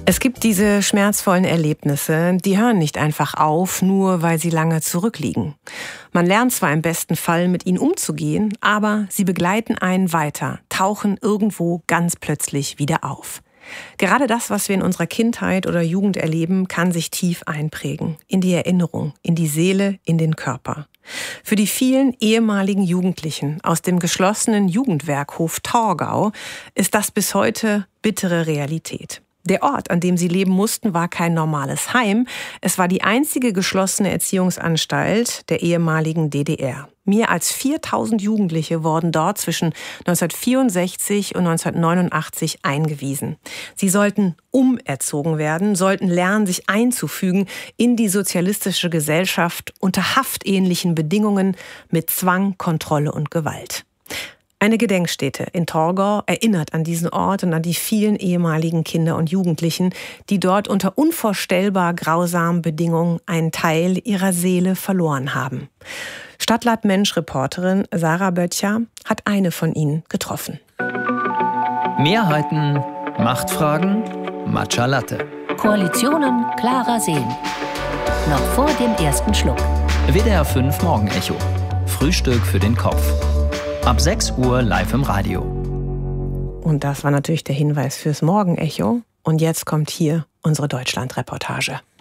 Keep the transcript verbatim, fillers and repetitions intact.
Es gibt diese schmerzvollen Erlebnisse, die hören nicht einfach auf, nur weil sie lange zurückliegen. Man lernt zwar im besten Fall, mit ihnen umzugehen, aber sie begleiten einen weiter, tauchen irgendwo ganz plötzlich wieder auf. Gerade das, was wir in unserer Kindheit oder Jugend erleben, kann sich tief einprägen. In die Erinnerung, in die Seele, in den Körper. Für die vielen ehemaligen Jugendlichen aus dem geschlossenen Jugendwerkhof Torgau ist das bis heute bittere Realität. Der Ort, an dem sie leben mussten, war kein normales Heim. Es war die einzige geschlossene Erziehungsanstalt der ehemaligen D D R. Mehr als viertausend Jugendliche wurden dort zwischen neunzehnhundertvierundsechzig und neunzehnhundertneunundachtzig eingewiesen. Sie sollten umerzogen werden, sollten lernen, sich einzufügen in die sozialistische Gesellschaft unter haftähnlichen Bedingungen mit Zwang, Kontrolle und Gewalt. Eine Gedenkstätte in Torgau erinnert an diesen Ort und an die vielen ehemaligen Kinder und Jugendlichen, die dort unter unvorstellbar grausamen Bedingungen einen Teil ihrer Seele verloren haben. Stadtland-Mensch-Reporterin Sarah Böttcher hat eine von ihnen getroffen. Mehrheiten, Machtfragen, Matcha Latte. Koalitionen klarer sehen. Noch vor dem ersten Schluck. W D R fünf Morgenecho. Frühstück für den Kopf. Ab sechs Uhr live im Radio. Und das war natürlich der Hinweis fürs Morgenecho. Und jetzt kommt hier unsere Deutschland-Reportage.